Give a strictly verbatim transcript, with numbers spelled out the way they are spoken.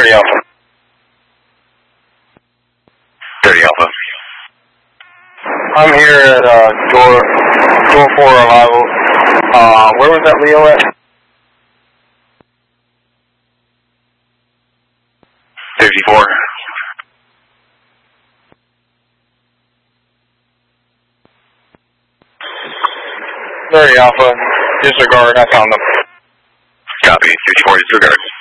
thirty Alpha. thirty Alpha. I'm here at uh, door, door four arrival. Uh, where was that Leo at? fifty-four. thirty Alpha. Disregard, I found them. Copy. fifty-four, disregard.